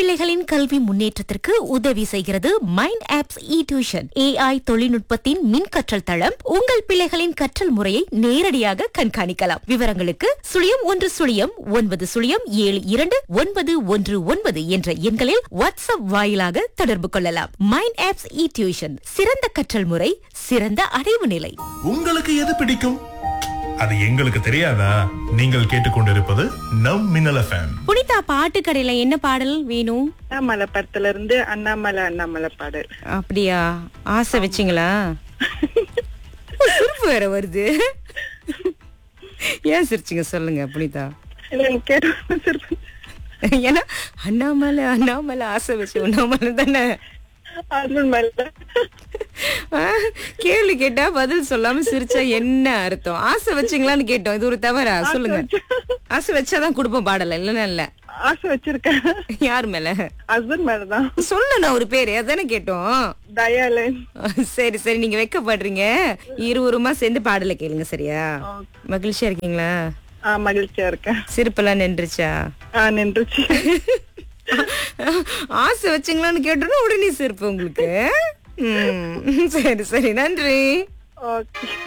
பிள்ளைகளின் கல்வி முன்னேற்றத்திற்கு உதவி செய்கிறது மைண்ட் ஆப்ஸ் இ டியூஷன். AI தொழில்நுட்பத்தின் மின் கற்றல் தளம். உங்கள் பிள்ளைகளின் கற்றல் முறையை நேரடியாக கண்காணிக்கலாம். விவரங்களுக்கு 0110092911 என்ற எண்களில் வாட்ஸ்அப் வாயிலாக தொடர்பு கொள்ளலாம். மைண்ட் ஆப்ஸ் இ டியூஷன், சிறந்த கற்றல் முறை, சிறந்த அடைவு நிலை. உங்களுக்கு எது பிடிக்கும்? அது எங்களுக்கு தெரியாதா? நீங்கள் கேட்டுக்கொண்டிருப்பது நம் மின்னல் FM. புனிதா, பாட்டு கடையில என்ன பாடல் வேணும்? அண்ணாமலை படத்துல இருந்து அண்ணாமலை பாடல். அப்படியா? ஆசை வச்சிங்களா? சிரிப்பு வேற வருது. ஏன் சிரிச்சிங்க சொல்லுங்க புனிதா. ஏன்னா அண்ணாமலை ஆசை வச்சு அண்ணாமலை தானே. கேள்வி கேட்டா பதில் சொல்லாம சிரிச்சா என்ன அர்த்தம்? ஆசை வச்சீங்களான்னு கேட்டோம். இது ஒரு தவறா? சொல்லுங்க. ஆசை வச்சாதான் குடுப்போம் பாடல, இல்லன்னா இல்ல. ஆசை வச்சிருக்கேன். யார் மேல? ஹஸ்பண்ட் மேலதான். சொல்லணும் ஒரு பேரு, அதானே கேட்டோம். தயாளன். சரி சரி, நீங்க வெக்கப்படுறீங்க. இருவருமா சேர்ந்து பாடல கேளுங்க, சரியா? மகிழ்ச்சியா இருக்கீங்களா? மகிழ்ச்சியா இருக்கேன். சிரிப்பெல்லாம் நின்றுச்சா? நின்றுச்சு. ஆசை வச்சீங்களான்னு கேட்டோன்னா உடனே சிரிப்பு உங்களுக்கு. சரி சரி, நன்றி. ஓகே.